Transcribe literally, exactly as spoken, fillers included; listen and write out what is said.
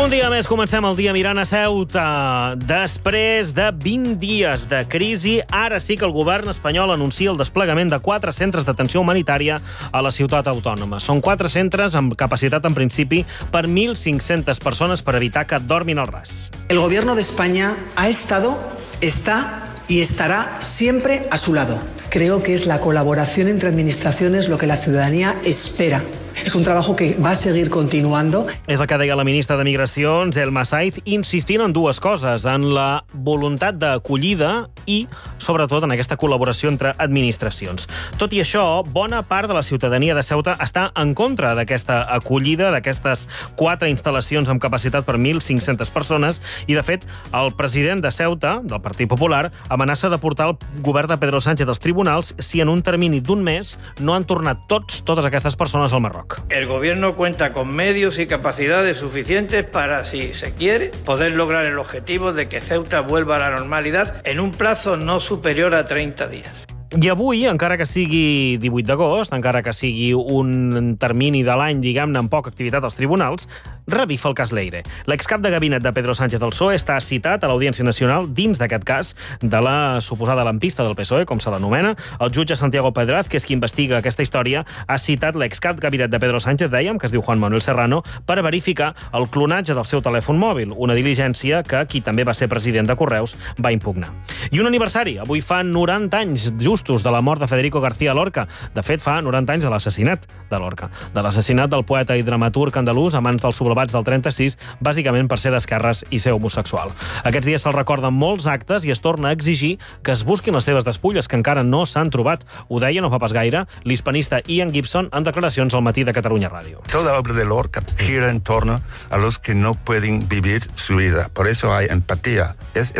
Un dia més comencem el dia mirant a Ceuta. Després de vint dies de crisi, ara sí que el govern espanyol anuncia el desplegament de quatre centres d'atenció humanitària a la ciutat autònoma. Són quatre centres amb capacitat, en principi, per mil cinc-centes persones per evitar que dormin al ras. El gobierno de España ha estado, está y estará siempre a su lado. Creo que es la colaboración entre administraciones lo que la ciudadanía espera. És un treball que va seguir continuando. És el que deia la ministra de Migracions, Elma Saiz, insistint en dues coses, en la voluntat d'acollida i, sobretot, en aquesta col·laboració entre administracions. Tot i això, bona part de la ciutadania de Ceuta està en contra d'aquesta acollida, d'aquestes quatre instal·lacions amb capacitat per mil cinc-centes persones, i, de fet, el president de Ceuta, del Partit Popular, amenaça de portar el govern de Pedro Sánchez als tribunals si en un termini d'un mes no han tornat tots, totes aquestes persones al Marroc. El gobierno cuenta con medios y capacidades suficientes para, si se quiere, poder lograr el objetivo de que Ceuta vuelva a la normalidad en un plazo no superior a treinta días. I avui, encara que sigui divuit d'agost, encara que sigui un termini de l'any, diguem-ne, amb poca activitat als tribunals, revifa el cas Leire. L'excap de gabinet de Pedro Sánchez del P S O E està citat a l'Audiència Nacional dins d'aquest cas de la suposada lampista del P S O E, com se l'anomena. El jutge Santiago Pedraz, que és qui investiga aquesta història, ha citat l'excap de gabinet de Pedro Sánchez, dèiem, que es diu Juan Manuel Serrano, per verificar el clonatge del seu telèfon mòbil, una diligència que qui també va ser president de Correus va impugnar. I un aniversari. Avui fa noranta anys, just de la mort de Federico García Lorca. De fet, fa noranta anys de l'assassinat de Lorca. De l'assassinat del poeta i dramaturg andalús a mans dels sublevats del trenta-sis, bàsicament per ser d'esquerres i ser homosexual. Aquests dies se'l recorden molts actes i es torna a exigir que es busquin les seves despulles, que encara no s'han trobat. Ho deia no fa pas gaire l'hispanista Ian Gibson en declaracions al Matí de Catalunya Ràdio. Toda la obra de Lorca gira en torno a los que no pueden vivir su vida. Por eso hay empatía. Es